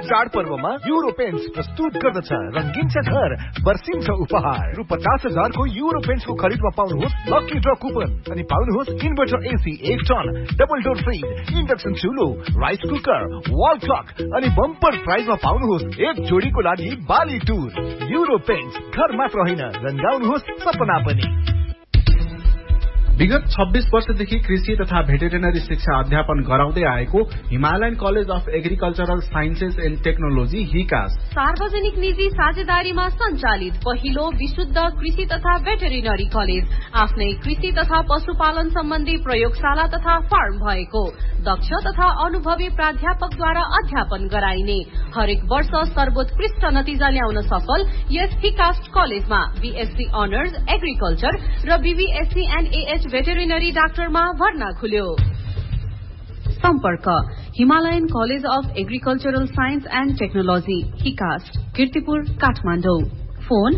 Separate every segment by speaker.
Speaker 1: चाडपर्वमा euro paints प्रस्तुत गर्दछ रंगीन छ घर बर्सिन्छ उपहार रु 50,000 को युरो पेन्ट्स को खरिदमा पाउनुहोस् लकी ड्र कुपन अनि पाउनुहोस् inverter AC 1 ton double door fridge induction चुलो rice cooker wall clock अनि बम्पर प्राइजमा पाउनुहोस् एक जोडीको लागि बाली टुर युरो पेन्ट्स घर मात्र होइन रंगाउनुहोस् सपना पनि।
Speaker 2: विगत 26 वर्षदेखि कृषि तथा भेटेरिनरी शिक्षा अध्यापन गराउँदै आएको Himalayan college of agricultural sciences and technology हिकास
Speaker 3: सार्वजनिक निजी साझेदारीमा सञ्चालित पहिलो विशुद्ध कृषि तथा भेटेरिनरी कलेज आफ्नै कृषि तथा पशुपालन सम्बन्धी प्रयोगशाला तथा फार्म भएको दक्ष तथा अनुभवी प्राध्यापकद्वारा अध्यापन गराइने हरेक वर्ष सर्वोत्कृष्ट नतिजा ल्याउन सफल यस हिकास कलेजमा बीएससी अनर्स एग्रिकल्चर र बीबीएससी एन्ड एएच भेटेरिनरी डाक्टरमा भर्ना खुल्यो। सम्पर्क Himalayan college of agricultural science and technology हिकास Kirtipur Kathmandu phone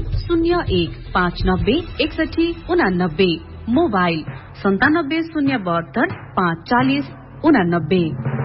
Speaker 3: 01596189 mobile 9702 540 89।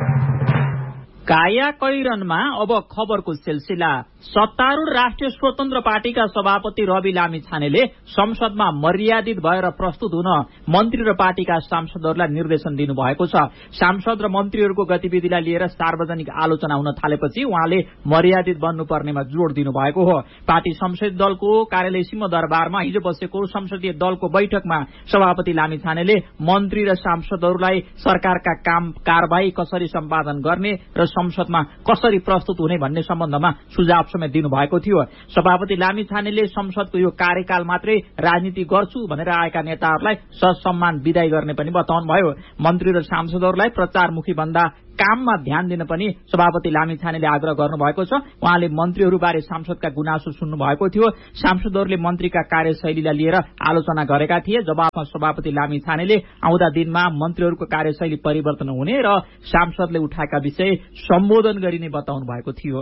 Speaker 4: काया कैरनमा अब खबरको सिलसिला। सत्तारूढ़ राष्ट्रिय स्वतन्त्र पार्टीका सभापति रवि लामिछानेले संसदमा मर्यादित भएर प्रस्तुत हुन मन्त्री र पार्टीका सांसदहरूलाई निर्देशन दिनुभएको छ। सांसद र मन्त्रीहरूको गतिविधिलाई लिएर सार्वजनिक आलोचना हुन थालेपछि उहाँले मर्यादित बन्नुपर्नेमा जोड़ दिनुभएको हो। पार्टी संसदीय दलको कार्यालय सिंहदरबारमा हिजो बसेको संसदीय दलको बैठकमा सभापति लामिछानेले मन्त्री र सांसदहरूलाई सरकारका काम कारबाही कसरी सम्पादन गर्ने र संसदमा कसरी प्रस्तुत हुने भन्ने सम्बन्धमा सुझाव समेत दिनुभएको थियो। सभापति लामिछानेले संसदको यो कार्यकाल मात्रै राजनीति गर्छु भनेर आएका नेताहरूलाई ससम्मान विदाई गर्ने पनि बताउनुभयो। मन्त्री र सांसदहरूलाई प्रचारमुखी भन्दा काममा ध्यान दिन पनि सभापति लामिछानेले आग्रह गर्नुभएको छ। उहाँले मन्त्रीहरूबारे सांसदका गुनासो सुन्नु भएको थियो। सांसदहरूले मन्त्रीका कार्यशैलीलाई लिएर आलोचना गरेका थिए। जवाफमा सभापति लामिछानेले आउँदा दिनमा मन्त्रीहरूको कार्यशैली परिवर्तन हुने र सांसदले उठाएका विषय सम्बोधन गरिने बताउनु भएको थियो।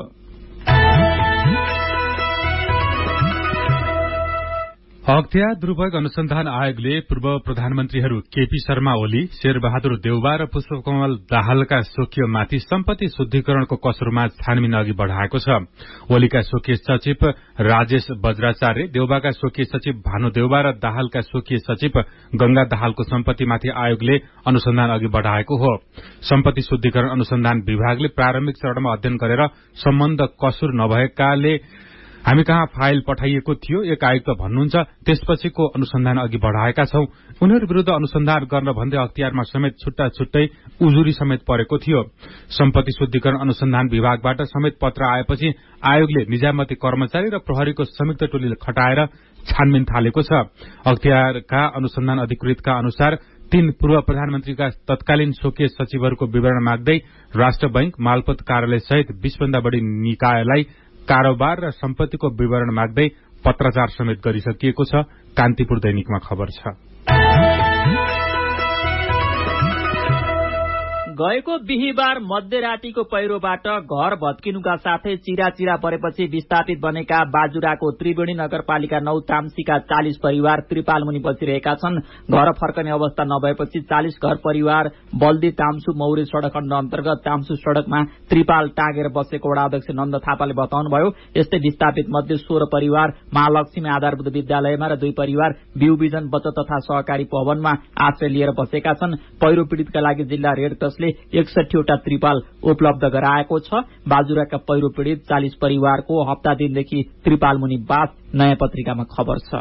Speaker 5: अख्तियार दुरूपयोग अनुसन्धान आयोगले पूर्व प्रधानमन्त्रीहरू केपी शर्मा ओली, शेरबहादुर देउवा र पुष्पकमल दाहालका स्वकीयमाथि सम्पत्ति शुद्धिकरणको कसुरमा छानबिन अघि बढ़ाएको छ। ओलीका स्वकीय सचिव राजेश बज्राचार्य, देउवाका स्वकीय सचिव भानु देउवा र दाहालका स्वकीय सचिव गंगा दाहालको सम्पत्तिमाथि आयोगले अनुसन्धान अघि बढ़ाएको हो। सम्पत्ति शुद्धिकरण अनुसन्धान विभागले प्रारम्भिक चरणमा अध्ययन गरेर सम्बन्ध कसुर नभएकाले हामी कहाँ फाइल पठाइएको थियो एक आयुक्त भन्नुहुन्छ। त्यसपछिको अनुसन्धान अघि बढ़ाएका छौं। उनीहरू विरूद्ध अनुसन्धान गर्न भन्दै अख्तियारमा समेत छुट्टा छुट्टै उजुरी समेत परेको थियो। सम्पत्ति शुद्धिकरण अनुसन्धान विभागबाट समेत पत्र आएपछि आयोगले निजामती कर्मचारी र प्रहरीको संयुक्त टोली खटाएर छानबिन थालेको छ। अख्तियारका अनुसन्धान अधिकृतका अनुसार 3 पूर्व प्रधानमन्त्रीका तत्कालीन स्वकीय सचिवहरूको विवरण माग्दै राष्ट्र बैंक, मालपोत कार्यालय सहित 20 भन्दा बढ़ी निकायलाई कारोबार र सम्पत्तिको विवरण माग्दै पत्राचार समेत गरिसकिएको छ। कान्तिपुर दैनिकमा खबर छ।
Speaker 4: गएको बिहीबार मध्यरातीको पहिरोबाट घर भत्किनुका साथै चिराचिरा परेपछि विस्थापित बनेका बाजुराको त्रिवेणी नगरपालिका 9 तामसीका 40 परिवार त्रिपालमुनि बसिरहेका छन्। घर फर्कने अवस्था नभएपछि 40 घर परिवार बल्दी तामसु मौरे सड़क खण्ड अन्तर्गत तामसु सड़कमा त्रिपाल टाँगेर बसेको वडा अध्यक्ष नन्द थापाले बताउनुभयो। यस्तै विस्थापित मध्ये 16 परिवार महालक्ष्मी आधारभूत विद्यालयमा र 2 परिवार बिउबिजन बचत तथा सहकारी भवनमा आश्रय लिएर बसेका छन्। पहिरो पीड़ितका लागि जिल्ला रेड क्रसले 61 वटा त्रिपाल उपलब्ध गराएको छ। बाजुराका पहिरो पीड़ित 40 परिवारको हप्ता दिनदेखि त्रिपाल मुनि बास नयाँ पत्रिकामा खबर छ।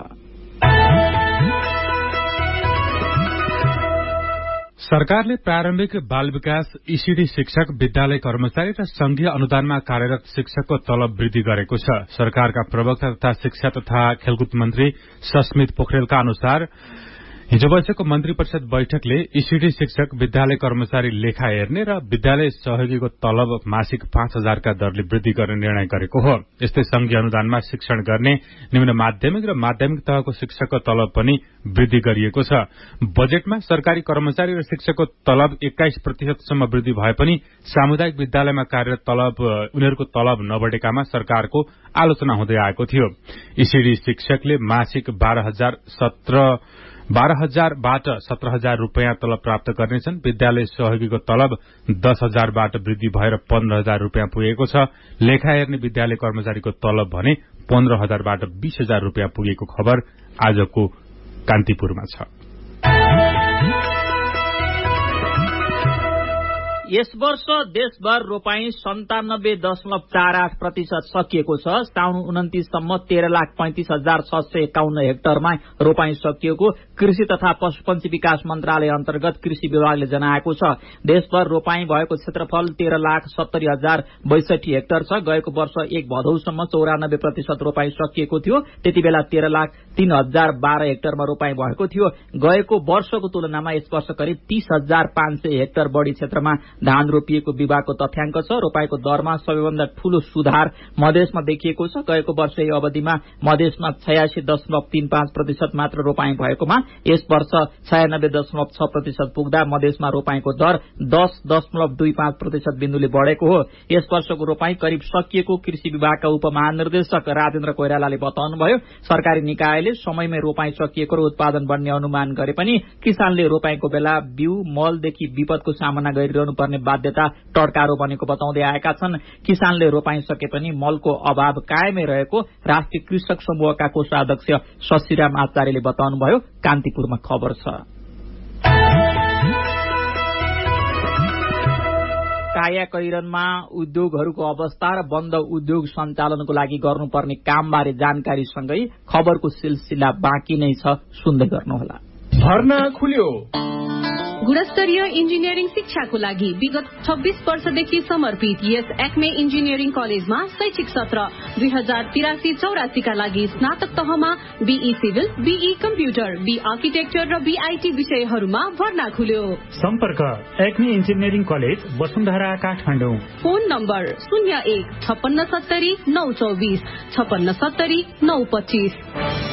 Speaker 5: सरकारले प्रारम्भिक बाल विकास ईसीडी शिक्षक, विद्यालय कर्मचारी र संघीय अनुदानमा कार्यरत शिक्षकको तलब वृद्धि गरेको छ। सरकारका प्रवक्ता तथा शिक्षा तथा खेलकुद मन्त्री सस्मित पोखरेलका अनुसार हिजो बसेको मन्त्री परिषद बैठकले ईसीडी शिक्षक, विद्यालय कर्मचारी लेखा हेर्ने र विद्यालय सहयोगीको तलब मासिक 5,000 का दरले वृद्धि गर्ने निर्णय गरेको हो। यस्तै संघीय अनुदानमा शिक्षण गर्ने निम्न माध्यमिक र माध्यमिक तहको शिक्षकको तलब पनि वृद्धि गरिएको छ। बजेटमा सरकारी कर्मचारी र शिक्षकको तलब 21% सम्म वृद्धि भए पनि सामुदायिक विद्यालयमा कार्यरत उनीहरूको तलब नबढेकामा सरकारको आलोचना हुँदै आएको थियो। ईसीडी शिक्षकले मासिक 12,017 12,000बाट 17,000 रूपियाँ तलब प्राप्त गर्नेछन्। विद्यालय सहयोगीको तलब 10,000बाट वृद्धि भएर 15,000 रूपियाँ पुगेको छ। लेखा हेर्ने विद्यालय कर्मचारीको तलब भने 15,000बाट 20,000 रूपियाँ पुगेको खबर आजको कान्तिपुरमा छ।
Speaker 4: यस वर्ष देशभर रोपाई 97.48% सकिएको छ। साउन 29 सम्म 13,35,651 हेक्टरमा रोपाई सकिएको कृषि तथा पशुपन्छी विकास मन्त्रालय अन्तर्गत कृषि विभागले जनाएको छ। देशभर रोपाई भएको क्षेत्रफल 13,70,062 हेक्टर छ। गएको वर्ष 1 भदौसम्म 94% रोपाई सकिएको थियो। त्यति बेला 13,03,012 हेक्टरमा रोपाई भएको थियो। गएको वर्षको तुलनामा यस वर्ष करिब 30,500 हेक्टर बढ़ी क्षेत्रमा धान रोपिएको विभागको तथ्याङ्क छ। रोपाईको दरमा सबैभन्दा ठूलो सुधार मधेसमा देखिएको छ। गएको वर्ष यो अवधिमा मधेसमा 86.35% मात्र रोपाई भएकोमा यस वर्ष 96.6% पुग्दा मधेसमा रोपाईको दर 10.25% बिन्दुले बढ़ेको हो। यस वर्षको रोपाई करिब सकिएको कृषि विभागका उपमहानिर्देशक राजेन्द्र कोइरालाले बताउनुभयो। सरकारी निकायले समयमै रोपाई सकिएको र उत्पादन बढ्ने अनुमान गरे पनि किसानले रोपाईको बेला बिउ मलदेखि विपदको सामना गरिरहनु पर्ने बाध्यता टड्कारो बनेको बताउँदै आएका छन्। किसानले रोपाई सके पनि मलको अभाव कायमै रहेको राष्ट्रिय कृषक समूहका कोषाध्यक्ष शशिराम आचार्यले बताउनुभयो। कान्तिपुरमा खबर छ। काया कैरनमा उद्योगहरूको अवस्था र बन्द उद्योग सञ्चालनको लागि गर्नुपर्ने कामबारे जानकारीसँगै खबरको सिलसिला बाँकी नै छ, सुन्दै गर्नुहोला।
Speaker 1: भर्ना खुल्यो।
Speaker 3: गुणस्तरीय इन्जिनियरिङ शिक्षाको लागि विगत 26 वर्षदेखि समर्पित यस एक्मे इन्जिनियरिङ कलेजमा शैक्षिक सत्र 2083-84 का लागि स्नातक तहमा be civil, be computer, be architecture र बीआईटी विषयहरूमा भर्ना खुल्यो।
Speaker 6: सम्पर्क Acme engineering college Vasundhara Kathmandu.
Speaker 3: Phone number 01-5670-924 5670-925।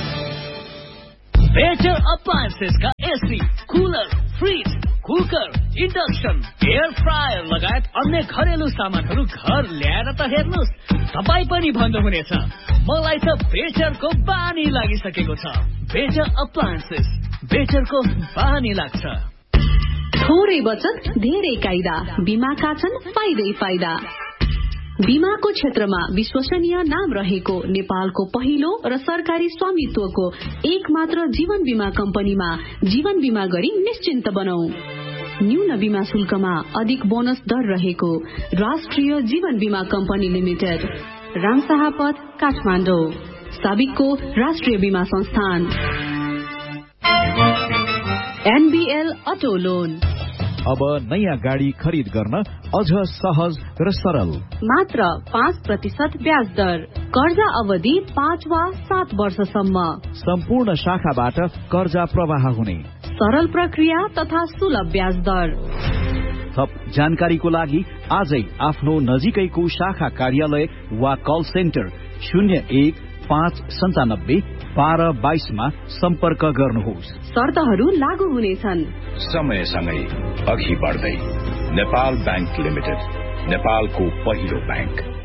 Speaker 7: Better appliances का AC, cooler, fridge, cooker, induction, air fryer लगायत अन्य घरेलु सामानहरू घर ल्याएर त हेर्नुहोस्, तपाईँ पनि भन्नुहुनेछ मलाई त बेटरको बानी लागिसकेको छ। बेटर अप्लायन्सेस, बेटरको बानी लाग्छ।
Speaker 3: थोरै बचत धेरै कायदा, बीमाका छन् फाइदै फाइदा। बीमाको क्षेत्रमा विश्वसनीय नाम रहेको नेपालको पहिलो र सरकारी स्वामित्वको एकमात्र जीवन बीमा कम्पनीमा जीवन बीमा गरी निश्चिन्त बनौ। न्यून बीमा शुल्कमा अधिक बोनस दर रहेको राष्ट्रिय जीवन बीमा कम्पनी लिमिटेड, रामशाहपथ, काठमाडौँ। साबिकको राष्ट्रिय बीमा संस्थान। NBL auto loan.
Speaker 8: अब नयाँ गाडी खरिद गर्न अझ सहज र सरल।
Speaker 3: मात्र 5% ब्याज दर। कर्जा अवधि 5 वा 7 वर्षसम्म।
Speaker 8: सम्पूर्ण शाखाबाट कर्जा प्रवाह हुने।
Speaker 3: सरल प्रक्रिया तथा सुलभ ब्याज दर।
Speaker 8: थप जानकारीको लागि आजै आफ्नो नजिकैको शाखा कार्यालय वा कल सेन्टर 01-595-1222 मा सम्पर्क गर्नुहोस्।
Speaker 3: शर्तहरू लागू हुनेछन्।
Speaker 9: समयसँगै अघि बढ्दै नेपाल बैंक लिमिटेड, नेपालको पहिलो बैंक।